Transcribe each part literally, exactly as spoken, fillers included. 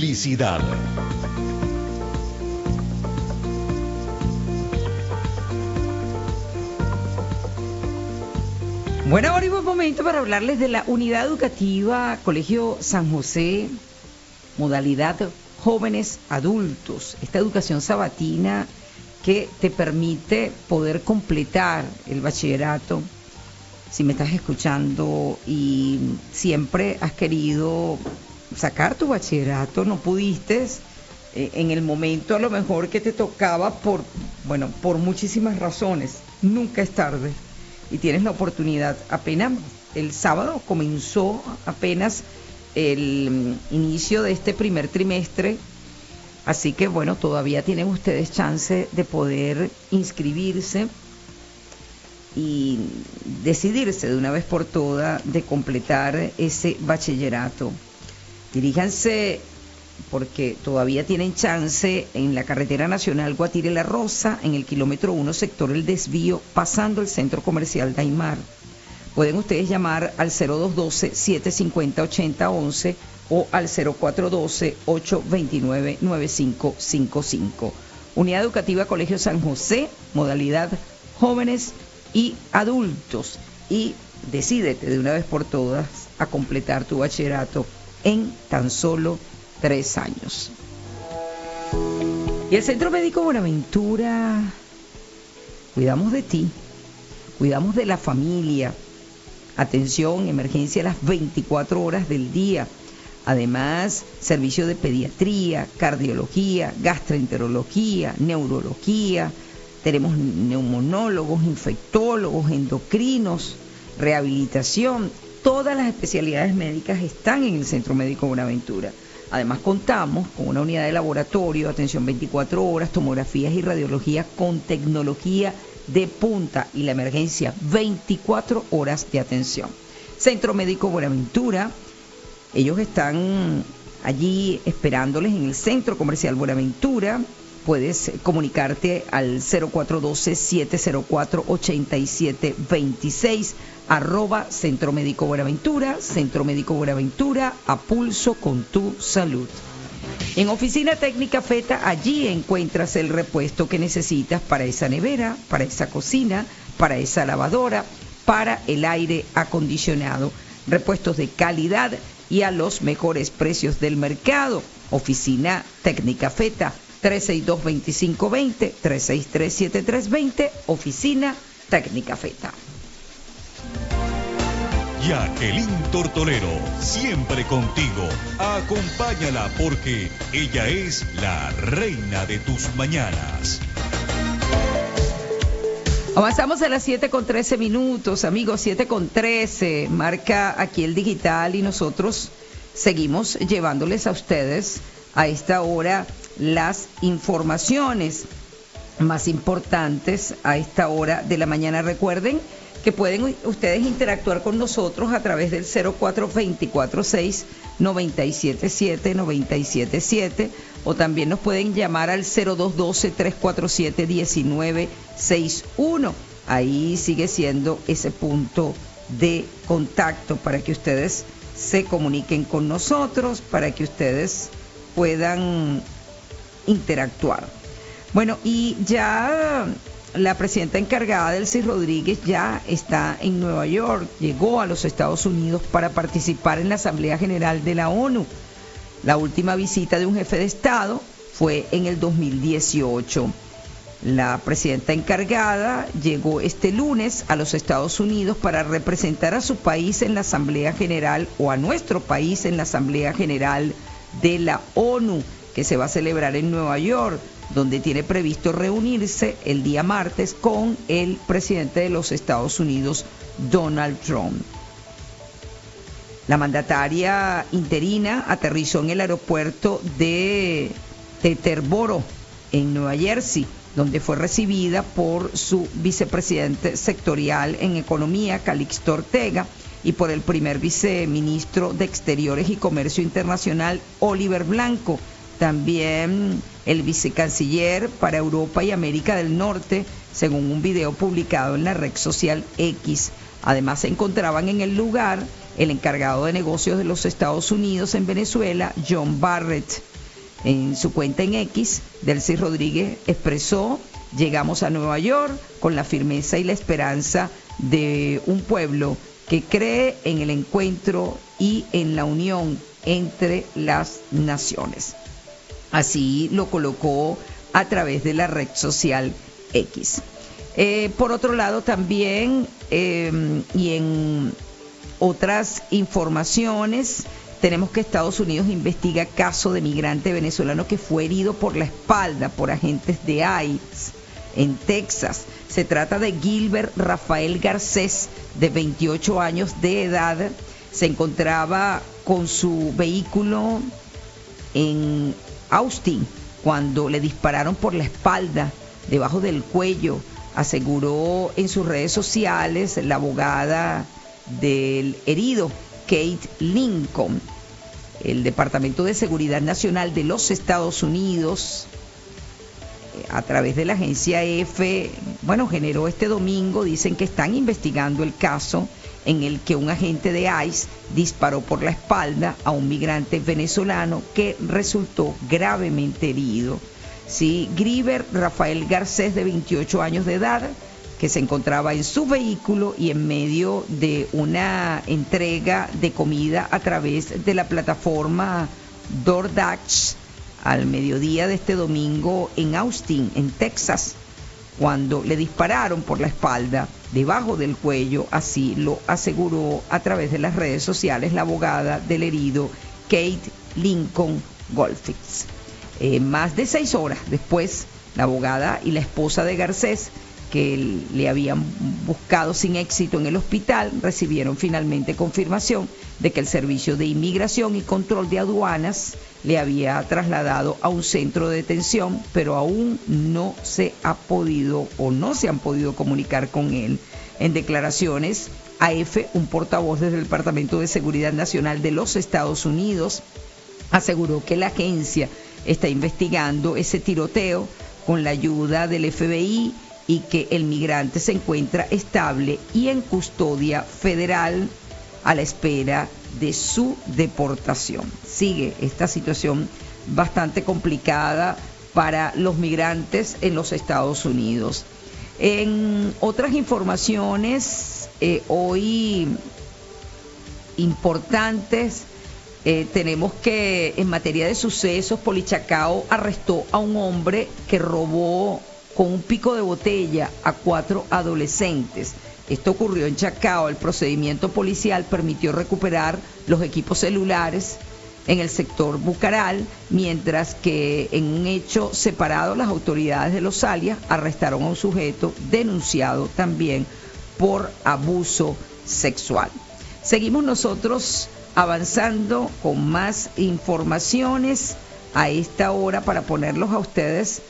Publicidad. Bueno, ahora es buen momento para hablarles de la unidad educativa Colegio San José, modalidad jóvenes adultos. Esta educación sabatina que te permite poder completar el bachillerato. Si me estás escuchando y siempre has querido sacar tu bachillerato, no pudiste eh, en el momento a lo mejor que te tocaba por, bueno, por muchísimas razones. Nunca es tarde y tienes la oportunidad. Apenas el sábado comenzó apenas el inicio de este primer trimestre, así que bueno, todavía tienen ustedes chance de poder inscribirse y decidirse de una vez por todas de completar ese bachillerato. Diríjanse, porque todavía tienen chance, en la carretera nacional Guatire-La Rosa, en el kilómetro uno, sector El Desvío, pasando el centro comercial Daimar. Pueden ustedes llamar al cero dos uno dos, siete cinco cero, ocho cero uno uno o al cero cuatro uno dos, ocho dos nueve, nueve cinco cinco cinco. Unidad Educativa Colegio San José, modalidad jóvenes y adultos. Y decídete de una vez por todas a completar tu bachillerato en tan solo tres años. Y el Centro Médico Buenaventura, cuidamos de ti, cuidamos de la familia. Atención, emergencia a las veinticuatro horas del día. Además, servicio de pediatría, cardiología, gastroenterología, neurología. Tenemos neumonólogos, infectólogos, endocrinos, rehabilitación. Todas las especialidades médicas están en el Centro Médico Buenaventura. Además, contamos con una unidad de laboratorio, atención veinticuatro horas, tomografías y radiología con tecnología de punta y la emergencia veinticuatro horas de atención. Centro Médico Buenaventura, ellos están allí esperándoles en el Centro Comercial Buenaventura. Puedes comunicarte al cero cuatro uno dos, siete cero cuatro, ocho siete dos seis, arroba Centro Médico Buenaventura. Centro Médico Buenaventura, a pulso con tu salud. En Oficina Técnica Feta, allí encuentras el repuesto que necesitas para esa nevera, para esa cocina, para esa lavadora, para el aire acondicionado. Repuestos de calidad y a los mejores precios del mercado. Oficina Técnica Feta, tres seis dos, dos cinco dos cero, tres seis tres, siete tres dos cero, Oficina Técnica Feta. Jacqueline Tortolero, siempre contigo. Acompáñala porque ella es la reina de tus mañanas. Avanzamos a las siete con trece minutos, amigos, siete con trece. Marca aquí el digital y nosotros seguimos llevándoles a ustedes a esta hora las informaciones más importantes a esta hora de la mañana. Recuerden que pueden ustedes interactuar con nosotros a través del cero cuatro dos cuatro seis, nueve siete siete, nueve siete siete o también nos pueden llamar al cero dos uno dos, tres cuatro siete, uno nueve seis uno. Ahí sigue siendo ese punto de contacto para que ustedes se comuniquen con nosotros, para que ustedes puedan interactuar. Bueno, y ya la presidenta encargada, Delcy Rodríguez, ya está en Nueva York, llegó a los Estados Unidos para participar en la Asamblea General de la ONU. La última visita de un jefe de Estado fue en el dos mil dieciocho. La presidenta encargada llegó este lunes a los Estados Unidos para representar a su país en la Asamblea General, o a nuestro país en la Asamblea General de la ONU, que se va a celebrar en Nueva York, donde tiene previsto reunirse el día martes con el presidente de los Estados Unidos, Donald Trump. La mandataria interina aterrizó en el aeropuerto de Teterboro, en Nueva Jersey, donde fue recibida por su vicepresidente sectorial en Economía, Calixto Ortega, y por el primer viceministro de Exteriores y Comercio Internacional, Oliver Blanco. También el vicecanciller para Europa y América del Norte, según un video publicado en la red social X. Además, se encontraban en el lugar el encargado de negocios de los Estados Unidos en Venezuela, John Barrett, En su cuenta en X, Delcy Rodríguez expresó: llegamos a Nueva York con la firmeza y la esperanza de un pueblo que cree en el encuentro y en la unión entre las naciones. Así lo colocó a través de la red social X. Eh, por otro lado, también, eh, y en otras informaciones, tenemos que Estados Unidos investiga caso de migrante venezolano que fue herido por la espalda por agentes de ICE en Texas. Se trata de Gilbert Rafael Garcés, de veintiocho años de edad. Se encontraba con su vehículo en Austin cuando le dispararon por la espalda, debajo del cuello. Aseguró en sus redes sociales la abogada del herido, Kate Lincoln. El Departamento de Seguridad Nacional de los Estados Unidos, a través de la agencia E F, bueno, generó este domingo, dicen que están investigando el caso en el que un agente de ICE disparó por la espalda a un migrante venezolano que resultó gravemente herido. Sí, Gilbert Rafael Garcés, de veintiocho años de edad, que se encontraba en su vehículo y en medio de una entrega de comida a través de la plataforma DoorDash al mediodía de este domingo en Austin, en Texas, cuando le dispararon por la espalda, debajo del cuello. Así lo aseguró a través de las redes sociales la abogada del herido, Kate Lincoln Golfitz. Eh, más de seis horas después, la abogada y la esposa de Garcés, que le habían buscado sin éxito en el hospital, recibieron finalmente confirmación de que el Servicio de Inmigración y Control de Aduanas le había trasladado a un centro de detención, pero aún no se ha podido o no se han podido comunicar con él. En declaraciones a E F, un portavoz del Departamento de Seguridad Nacional de los Estados Unidos aseguró que la agencia está investigando ese tiroteo con la ayuda del F B I y que el migrante se encuentra estable y en custodia federal a la espera de su deportación. Sigue esta situación bastante complicada para los migrantes en los Estados Unidos. En otras informaciones, eh, hoy importantes, eh, tenemos que en materia de sucesos, Polichacao arrestó a un hombre que robó con un pico de botella a cuatro adolescentes. Esto ocurrió en Chacao. El procedimiento policial permitió recuperar los equipos celulares en el sector Bucaral, mientras que en un hecho separado las autoridades de Los Alias arrestaron a un sujeto denunciado también por abuso sexual. Seguimos nosotros avanzando con más informaciones a esta hora para ponerlos a ustedes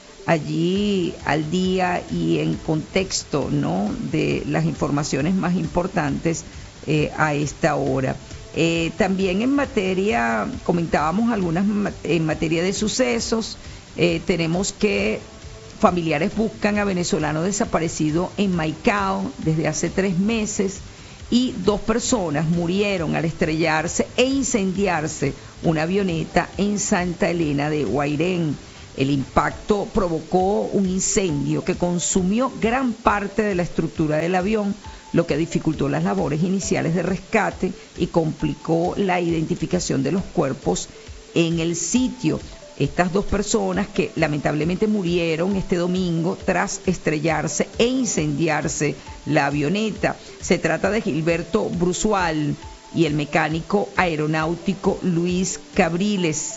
allí al día y en contexto, ¿no?, de las informaciones más importantes eh, a esta hora. Eh, también en materia, comentábamos algunas en materia de sucesos, eh, tenemos que familiares buscan a venezolano desaparecido en Maicao desde hace tres meses y dos personas murieron al estrellarse e incendiarse una avioneta en Santa Elena de Guairén. El impacto provocó un incendio que consumió gran parte de la estructura del avión, lo que dificultó las labores iniciales de rescate y complicó la identificación de los cuerpos en el sitio. Estas dos personas que lamentablemente murieron este domingo tras estrellarse e incendiarse la avioneta. Se trata de Gilberto Brusual y el mecánico aeronáutico Luis Cabriles.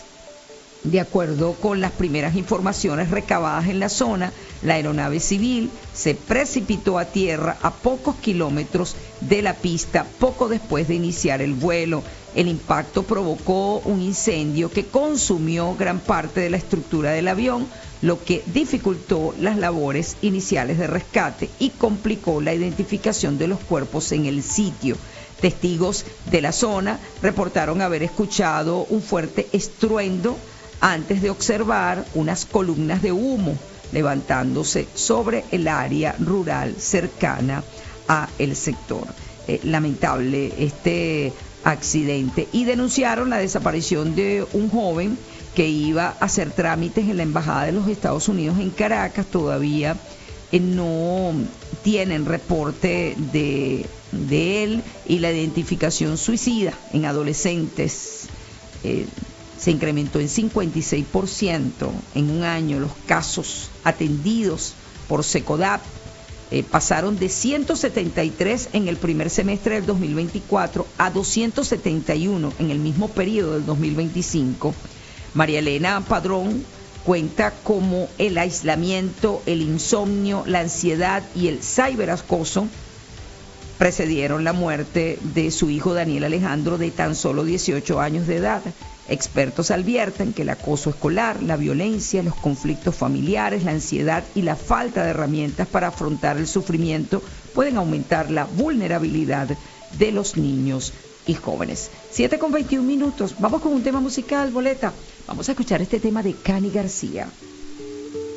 De acuerdo con las primeras informaciones recabadas en la zona, la aeronave civil se precipitó a tierra a pocos kilómetros de la pista poco después de iniciar el vuelo. El impacto provocó un incendio que consumió gran parte de la estructura del avión, lo que dificultó las labores iniciales de rescate y complicó la identificación de los cuerpos en el sitio. Testigos de la zona reportaron haber escuchado un fuerte estruendo antes de observar unas columnas de humo levantándose sobre el área rural cercana a el sector. Eh, lamentable este accidente. Y denunciaron la desaparición de un joven que iba a hacer trámites en la Embajada de los Estados Unidos en Caracas. Todavía eh, no tienen reporte de, de él, y la identificación suicida en adolescentes eh, se incrementó en cincuenta y seis por ciento en un año. Los casos atendidos por SECODAP eh, pasaron de ciento setenta y tres en el primer semestre del dos mil veinticuatro a doscientos setenta y uno en el mismo periodo del dos mil veinticinco. María Elena Padrón cuenta cómo el aislamiento, el insomnio, la ansiedad y el ciberacoso precedieron la muerte de su hijo Daniel Alejandro, de tan solo dieciocho años de edad. Expertos advierten que el acoso escolar, la violencia, los conflictos familiares, la ansiedad y la falta de herramientas para afrontar el sufrimiento pueden aumentar la vulnerabilidad de los niños y jóvenes. siete con veintiún minutos. Vamos con un tema musical, Boleta. Vamos a escuchar este tema de Cani García.